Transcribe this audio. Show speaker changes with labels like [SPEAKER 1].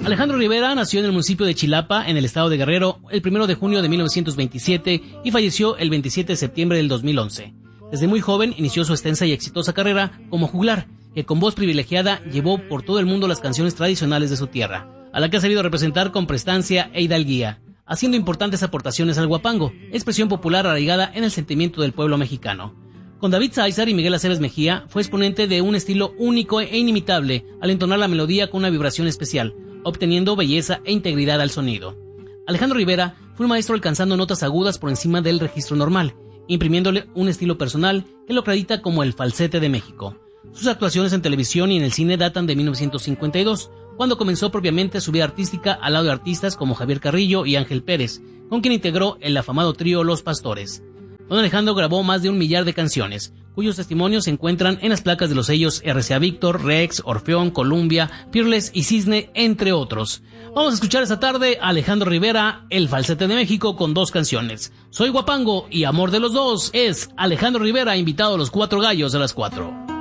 [SPEAKER 1] Alejandro Rivera nació en el municipio de Chilapa, en el estado de Guerrero, el 1 de junio de 1927 y falleció el 27 de septiembre del 2011. Desde muy joven inició su extensa y exitosa carrera como juglar, que con voz privilegiada llevó por todo el mundo las canciones tradicionales de su tierra, a la que ha sabido representar con prestancia e hidalguía, haciendo importantes aportaciones al guapango, expresión popular arraigada en el sentimiento del pueblo mexicano. Con David Sáizar y Miguel Aceves Mejía, fue exponente de un estilo único e inimitable al entonar la melodía con una vibración especial, obteniendo belleza e integridad al sonido. Alejandro Rivera fue un maestro alcanzando notas agudas por encima del registro normal, imprimiéndole un estilo personal que lo acredita como el falsete de México. Sus actuaciones en televisión y en el cine datan de 1952, cuando comenzó propiamente su vida artística al lado de artistas como Javier Carrillo y Ángel Pérez, con quien integró el afamado trío Los Pastores. Don Alejandro grabó más de 1 millar de canciones, cuyos testimonios se encuentran en las placas de los sellos RCA Víctor, Rex, Orfeón, Columbia, Peerless y Cisne, entre otros. Vamos a escuchar esta tarde a Alejandro Rivera, el falsete de México, con 2 canciones. Soy Guapango y amor de los dos es Alejandro Rivera, invitado a los 4 gallos de las 4.